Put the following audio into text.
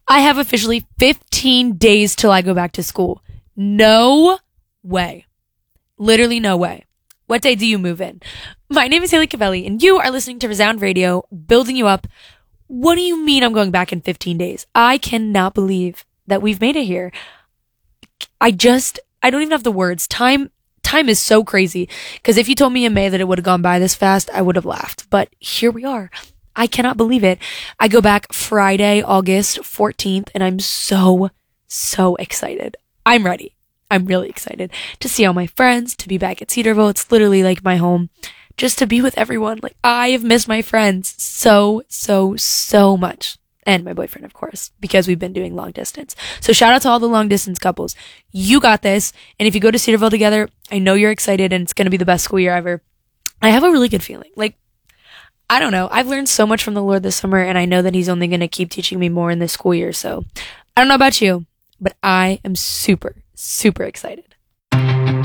I have officially 15 days till I go back to school. No way. Literally no way. What day do you move in? My name is Haley Cavelli, and you are listening to Resound Radio, building you up. What do you mean I'm going back in 15 days? I cannot believe that we've made it here. I don't even have the words. Time is so crazy. Because if you told me in May that it would have gone by this fast, I would have laughed. But here we are. I cannot believe it. I go back Friday, August 14th, and I'm so excited. I'm ready. I'm really excited to see all my friends, to be back at Cedarville. It's literally like my home. Just to be with everyone. Like, I have missed my friends so much. And my boyfriend, of course, because we've been doing long distance. So shout out to all the long distance couples. You got this. And if you go to Cedarville together, I know you're excited and it's going to be the best school year ever. I have a really good feeling. Like, I don't know. I've learned so much from the Lord this summer, and I know that he's only going to keep teaching me more in this school year. So I don't know about you, but I am super excited.